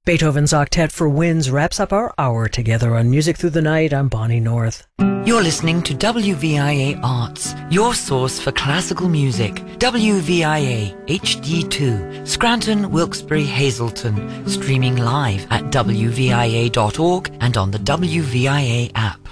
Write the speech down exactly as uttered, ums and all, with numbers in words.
Beethoven's Octet for Winds wraps up our hour together on Music Through the Night. I'm Bonnie North. You're listening to W V I A Arts, your source for classical music. W V I A H D two, Scranton, Wilkes-Barre, Hazleton. Streaming live at w v i a dot org and on the W V I A app.